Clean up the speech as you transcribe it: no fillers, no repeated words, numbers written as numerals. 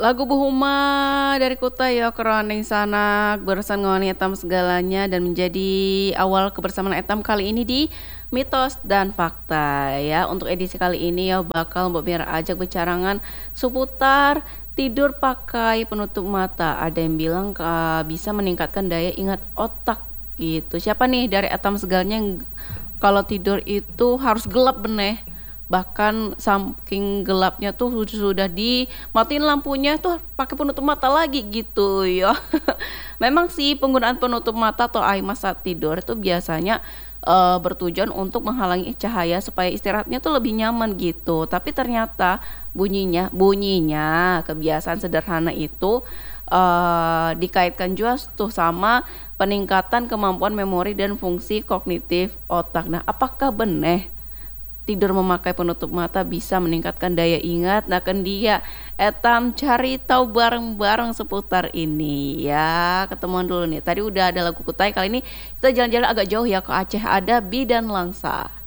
Lagu Buhuma dari Kuta ya keroning sanak berusan ngoni etam segalanya dan menjadi awal kebersamaan etam kali ini di mitos dan fakta ya. Untuk edisi kali ini ya bakal Mbak Mira ajak bercarangan seputar tidur pakai penutup mata. Ada yang bilang bisa meningkatkan daya ingat otak gitu. Siapa nih dari etam segalanya yang kalau tidur itu harus gelap bener, bahkan saking gelapnya tuh sudah dimatiin lampunya tuh pakai penutup mata lagi gitu ya. Memang sih penggunaan penutup mata atau eye mask saat tidur itu biasanya bertujuan untuk menghalangi cahaya supaya istirahatnya tuh lebih nyaman gitu. Tapi ternyata bunyinya kebiasaan sederhana itu dikaitkan juga tuh sama peningkatan kemampuan memori dan fungsi kognitif otak. Nah, apakah benar tidur memakai penutup mata bisa meningkatkan daya ingat? Nah kan dia etam cari tahu bareng-bareng seputar ini ya. Ketemuan dulu nih, tadi udah ada lagu Kutai, kali ini kita jalan-jalan agak jauh ya, ke Aceh ada Bidan Langsa.